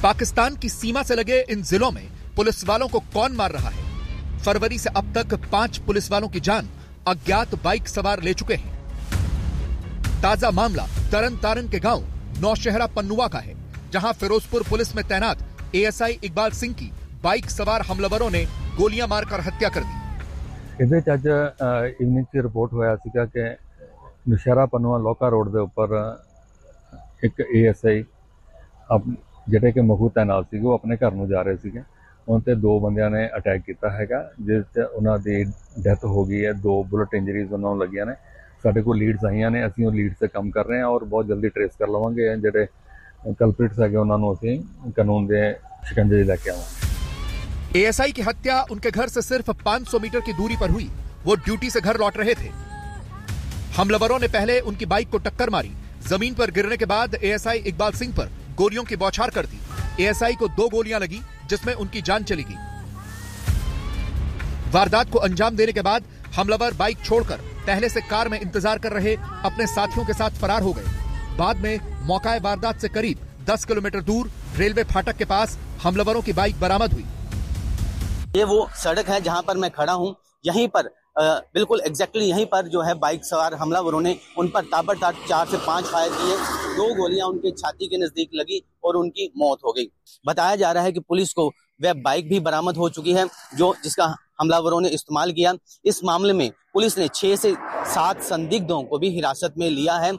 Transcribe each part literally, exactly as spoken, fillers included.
पाकिस्तान की सीमा से लगे इन जिलों में पुलिस वालों को कौन मार रहा है? फरवरी से अब तक पांच पुलिस वालों की जान अज्ञात बाइक सवार ले चुके हैं। ताजा मामला तरन तारन के गांव नौशहरा पन्नुआ का है, जहां फिरोजपुर पुलिस में तैनात एएसआई इकबाल सिंह की बाइक सवार हमलावरों ने गोलियां मारकर हत्या कर दी। ਇਹਦੇ ਚ ਅੱਜ ਇਵਨਿੰਗ ਚ ਰਿਪੋਰਟ ਹੋਇਆ ਸੀਗਾ ਕਿ ਨੌਸ਼ਹਿਰਾ ਪਨੂਆ ਲੋਕਾ ਰੋਡ ਦੇ ਉੱਪਰ ਇੱਕ ਏਐਸਆਈ ਜਿਹੜੇ ਕਿ ਮਖੂ ਤੈਨਾਤ ਸੀਗੇ ਉਹ ਆਪਣੇ ਘਰ ਨੂੰ ਜਾ ਰਹੇ ਸੀਗੇ। ਉਹਨਾਂ ਤੇ ਦੋ ਬੰਦਿਆਂ ਨੇ ਅਟੈਕ ਕੀਤਾ ਹੈਗਾ, ਜਿਸ ਚ ਉਹਨਾਂ ਦੀ ਡੈਥ ਹੋ ਗਈ ਹੈ। ਦੋ ਬੁਲਟ ਇੰਜਰੀਜ਼ ਉਹਨਾਂ ਨੂੰ ਲੱਗੀਆਂ ਨੇ। ਸਾਡੇ ਕੋਲ ਲੀਡਸ ਆਈਆਂ ਨੇ, ਅਸੀਂ ਉਹ ਲੀਡ ਤੇ ਕੰਮ ਕਰ ਰਹੇ ਹਾਂ ਔਰ ਬਹੁਤ ਜਲਦੀ ਟ੍ਰੇਸ ਕਰ ਲਵਾਂਗੇ। ਜਿਹੜੇ ਕਲਪ੍ਰਿਟਸ ਹੈਗੇ ਉਹਨਾਂ ਨੂੰ ਅਸੀਂ ਕਾਨੂੰਨ ਦੇ शिकंजे लेके आऊंगा। एएसआई की हत्या उनके घर से सिर्फ पांच सौ मीटर की दूरी पर हुई। वो ड्यूटी से घर लौट रहे थे। हमलावरों ने पहले उनकी बाइक को टक्कर मारी। जमीन पर गिरने के बाद एएसआई इकबाल सिंह पर गोलियों की बौछार कर दी। एएसआई को दो गोलियां लगी, जिसमें उनकी जान चली गई। वारदात को अंजाम देने के बाद हमलावर बाइक छोड़कर पहले से कार में इंतजार कर रहे अपने साथियों के साथ फरार हो गए। बाद में मौका वारदात से करीब दस किलोमीटर दूर रेलवे फाटक के पास हमलावरों की बाइक बरामद हुई। ये वो सड़क है जहां पर मैं खड़ा हूं। यहीं पर आ, बिल्कुल एग्जैक्टली यहीं पर जो है बाइक सवार हमलावरों ने उन पर ताबड़तोड़ चार से पांच फायर किए। दो गोलियां उनके छाती के नजदीक लगी और उनकी मौत हो गई। बताया जा रहा है कि पुलिस को वह बाइक भी बरामद हो चुकी है जो जिसका हमलावरों ने इस्तेमाल किया। इस मामले में पुलिस ने छह से सात संदिग्धों को भी हिरासत में लिया है।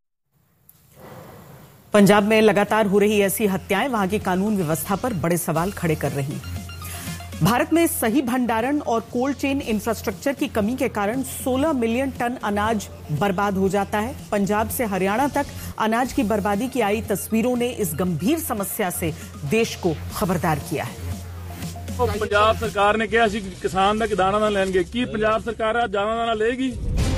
पंजाब में लगातार हो रही ऐसी हत्याएं वहां की कानून व्यवस्था पर बड़े सवाल खड़े कर रही। भारत में सही भंडारण और कोल्ड चेन इंफ्रास्ट्रक्चर की कमी के कारण सोलह मिलियन टन अनाज बर्बाद हो जाता है। पंजाब से हरियाणा तक अनाज की बर्बादी की आई तस्वीरों ने इस गंभीर समस्या से देश को खबरदार किया है। पंजाब सरकार ने कहा किसान का दाना ना लेंगे की पंजाब सरकार दाना ना लेगी।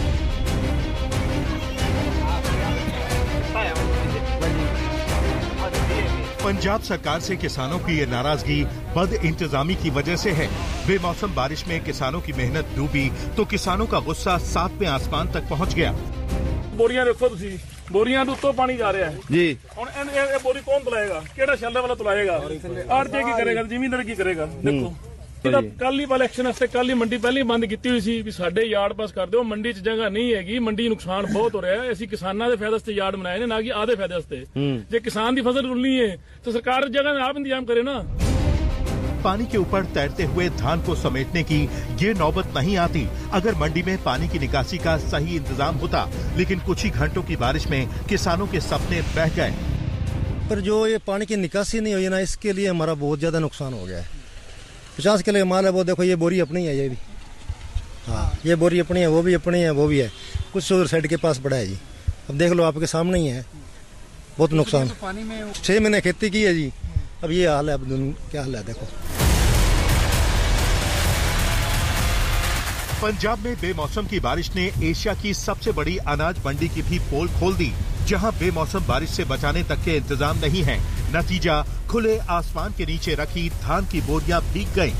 पंजाब सरकार से किसानों की ये नाराजगी बद इंतजामी की वजह से है। बेमौसम बारिश में किसानों की मेहनत डूबी तो किसानों का गुस्सा सातवें आसमान तक पहुंच गया। बोरियां देखो तुसी, बोरियां तो उत्तों पानी जा रहा है जी। हुण ये बोरी कौन तुलाएगा? केड़ा शैलर वाला तुलाएगा? आड़ती की करेगा? जमींदार की करेगा? देखो कल ही वाले एक्शन वास्ते कल ही मंडी पहले ही बंद की हुई सी भी साडे यार्ड पास कर दो। मंडी च जगह नहीं हैगी, मंडी नुकसान बहुत हो रहा है। असीं किसानां दे फायदे वास्ते यार्ड बनाए ने, ना कि आधे फायदे वास्ते। जे किसान दी फसल रुलनी है तो सरकार जगह आप इंतजाम करे ना। पानी के ऊपर तैरते हुए धान को समेटने की ये नौबत नहीं आती अगर मंडी में पानी की निकासी का सही इंतजाम होता। लेकिन कुछ ही घंटों की बारिश में किसानों के सपने बह गए। पर जो ये पानी की निकासी नहीं हुई ना, इसके लिए हमारा बहुत ज्यादा नुकसान हो गया है। पचास किलो माल है वो, देखो ये बोरी अपनी है, ये भी हाँ ये बोरी अपनी है, वो भी अपनी है, वो भी है। कुछ उधर साइड के पास पड़ा है जी। अब देख लो आपके सामने ही है, बहुत नुकसान। छह महीने खेती की है जी, अब ये हाल है। अब क्या हाल है देखो। पंजाब में बेमौसम की बारिश ने एशिया की सबसे बड़ी अनाज मंडी की भी पोल खोल दी, जहां बेमौसम बारिश से बचाने तक के इंतजाम नहीं है। नतीजा खुले आसमान के नीचे रखी धान की बोरियां भीग गईं।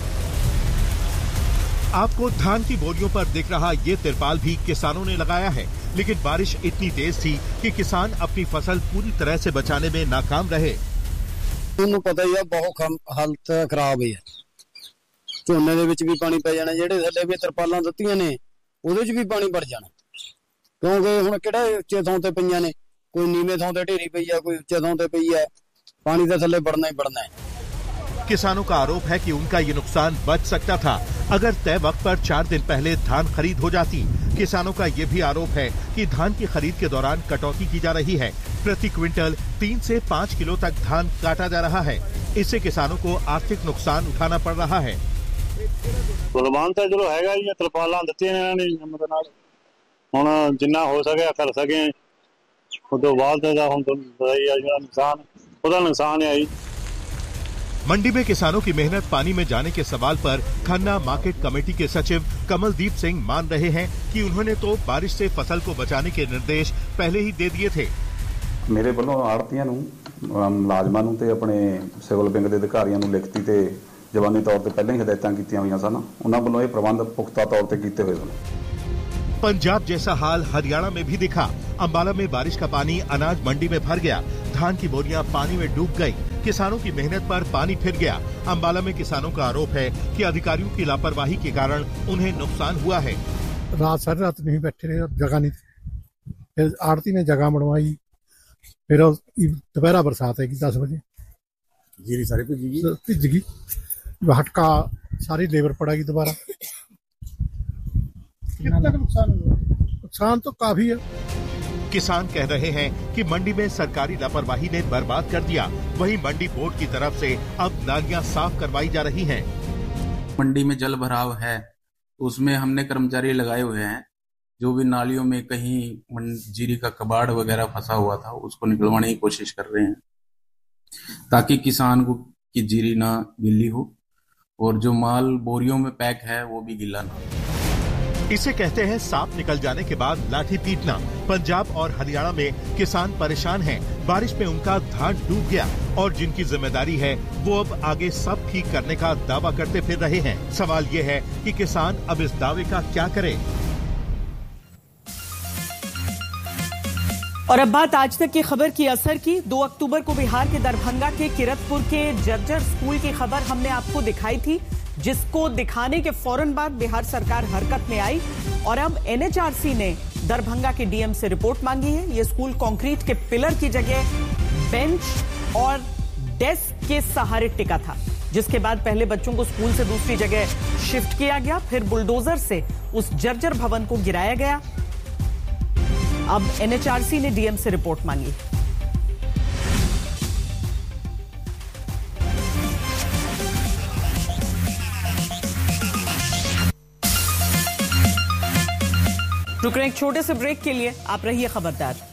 आपको धान की बोरियों पर दिख रहा ये तिरपाल भी किसानों ने लगाया है, लेकिन बारिश इतनी तेज थी कि किसान अपनी फसल पूरी तरह से बचाने में नाकाम रहे। ਤੁਹਾਨੂੰ ਪਤਾ ਹੀ ਆ ਬਹੁਤ ਹਾਲਤ ਖਰਾਬ ਹੈ। ਝੋਨੇ ਦੇ ਵਿੱਚ ਵੀ ਪਾਣੀ ਪੈ ਜਾਣਾ, ਜਿਹੜੇ ਥੱਲੇ ਵੀ ਤਰਪਾਲਾਂ ਦਿੱਤੀਆਂ ਨੇ ਉਹਦੇ 'ਚ ਵੀ ਪਾਣੀ ਭਰ ਜਾਣਾ, ਕਿਉਂਕਿ ਹੁਣ ਕਿਹੜਾ ਉੱਚੇ ਥਾਂ ਤੇ ਪਈਆਂ ਨੇ, ਕੋਈ ਨੀਵੇਂ ਥਾਂ ਤੇ ਢੇਰੀ ਪਈ ਆ, ਕੋਈ ਉੱਚੇ ਥਾਂ ਤੇ ਪਈ ਆ, पानी तो थल्ले बढ़ना ही बढ़ना है। किसानों का आरोप है कि उनका ये नुकसान बच सकता था अगर तय वक्त पर चार दिन पहले धान खरीद हो जाती। किसानों का ये भी आरोप है कि धान की खरीद के दौरान कटौती की जा रही है। प्रति क्विंटल तीन से पाँच किलो तक धान काटा जा रहा है। इससे किसानों को आर्थिक नुकसान उठाना पड़ रहा है। कुलबान तो चलो हैगा ही, तरपालां दित्तियां ने इन्हां ने हिम्मत नाल, हुण जिन्ना हो सके कर सके। उस तो बाद हुण तुहानूं पता ही आ नुकसान ਉਹਦਾ ਨੁਕਸਾਨ ਹੈ। मंडी में किसानों की मेहनत पानी में जाने के सवाल पर खन्ना मार्केट कमेटी के सचिव कमलदीप सिंह मान रहे हैं कि उन्होंने तो बारिश से फसल को बचाने के निर्देश पहले ही दे दिए थे। मेरे ਵੱਲੋਂ ਆੜ੍ਹਤੀਆਂ ਨੂੰ, ਮੁਲਾਜ਼ਮਾਂ ਨੂੰ ਤੇ ਆਪਣੇ ਸਿਵਲ ਵਿੰਗ ਦੇ ਅਧਿਕਾਰੀਆਂ ਨੂੰ ਲਿਖਤੀ ਤੇ ਜਵਾਨੀ ਤੌਰ ਤੇ ਪਹਿਲਾਂ ਹੀ ਹਦਾਇਤਾਂ ਕੀਤੀਆਂ ਹੋਈਆਂ ਸਨ। ਉਹਨਾਂ ਵੱਲੋਂ ਇਹ ਪ੍ਰਬੰਧ ਪੁਖਤਾ ਤੌਰ ਤੇ ਕੀਤੇ ਹੋਏ ਸਨ। पंजाब जैसा हाल हरियाणा में भी दिखा। अंबाला में बारिश का पानी अनाज मंडी में भर गया। धान की बोरियां पानी में डूब गई। किसानों की मेहनत पर पानी फिर गया। अंबाला में किसानों का आरोप है कि अधिकारियों की लापरवाही के कारण उन्हें नुकसान हुआ है। रात सारी रात नहीं बैठे रहे, जगह नहीं थी। फिर आड़ती ने जगह बनवाई, फिर दोपहरा बरसात है दस बजे, जीरी सारी भिज भिज गई, हटका सारी लेबर पड़ेगी दोबारा। कितना नुकसान हुआ? नुकसान तो काफी है। किसान कह रहे हैं कि मंडी में सरकारी लापरवाही ने बर्बाद कर दिया। वहीं मंडी बोर्ड की तरफ से अब नालियां साफ करवाई जा रही हैं। मंडी में जल भराव है, उसमें हमने कर्मचारी लगाए हुए हैं। जो भी नालियों में कहीं जीरी का कबाड़ वगैरह फंसा हुआ था, उसको निकलवाने की कोशिश कर रहे हैं, ताकि किसान को की जीरी ना गीली हो और जो माल बोरियों में पैक है वो भी गीला ना हो। इसे कहते हैं सांप निकल जाने के बाद लाठी पीटना। पंजाब और हरियाणा में किसान परेशान हैं। बारिश में उनका धान डूब गया और जिनकी जिम्मेदारी है वो अब आगे सब ठीक करने का दावा करते फिर रहे हैं। सवाल ये है कि किसान अब इस दावे का क्या करे। और अब बात आज तक की खबर की असर की। दो अक्टूबर को बिहार के दरभंगा के किरतपुर के जर्जर स्कूल की खबर हमने आपको दिखाई थी, जिसको दिखाने के फौरन बाद बिहार सरकार हरकत में आई और अब एनएचआरसी ने दरभंगा के डीएम से रिपोर्ट मांगी है। ये स्कूल कंक्रीट के पिलर की जगह बेंच और डेस्क के सहारे टिका था, जिसके बाद पहले बच्चों को स्कूल से दूसरी जगह शिफ्ट किया गया, फिर बुलडोजर से उस जर्जर भवन को गिराया गया। अब एनएचआरसी ने डीएम से रिपोर्ट मांगी। रुक रहे एक छोटे से ब्रेक के लिए, आप रहिए खबरदार।